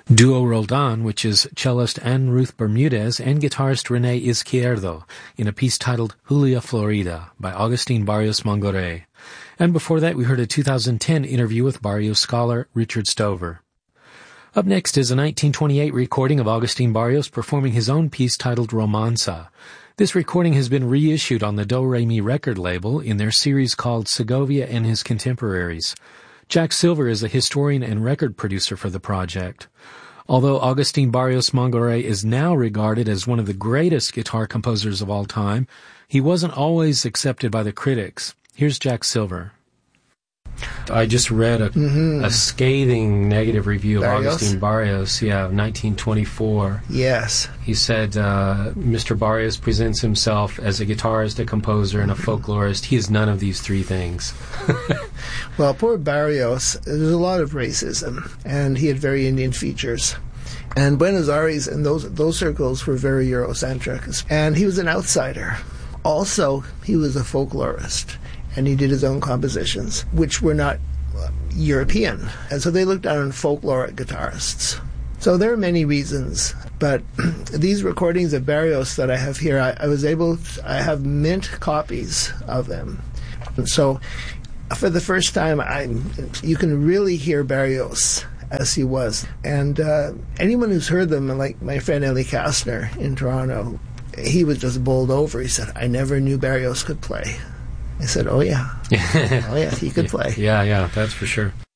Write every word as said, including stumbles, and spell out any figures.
Duo Roldan, which is cellist Ann Ruth Bermudez and guitarist Rene Izquierdo, in a piece titled Julia Florida by Agustin Barrios Mongoré. And before that, we heard a two thousand ten interview with Barrios scholar Richard Stover. Up next is a nineteen twenty-eight recording of Agustin Barrios performing his own piece titled Romanza. This recording has been reissued on the Do Re Mi record label in their series called Segovia and His Contemporaries. Jack Silver is a historian and record producer for the project. Although Agustin Barrios Mongoré is now regarded as one of the greatest guitar composers of all time, he wasn't always accepted by the critics. Here's Jack Silver. I just read a, mm-hmm. a scathing negative review of Barrios? Agustin Barrios, yeah, of nineteen twenty-four. Yes. He said, uh, Mister Barrios presents himself as a guitarist, a composer, and a folklorist. He is none of these three things. Well, poor Barrios, there's a lot of racism, and he had very Indian features. And Buenos Aires and those those circles were very Eurocentric. And he was an outsider. Also, he was a folklorist, and he did his own compositions, which were not uh, European. And so they looked down on folkloric guitarists. So there are many reasons, but these recordings of Barrios that I have here, I, I was able to, I have mint copies of them. And so for the first time, I you can really hear Barrios as he was. And uh, anyone who's heard them, like my friend Ellie Kastner in Toronto, he was just bowled over. He said, I never knew Barrios could play. I said, oh yeah. oh yeah, he could play. Yeah, yeah, that's for sure.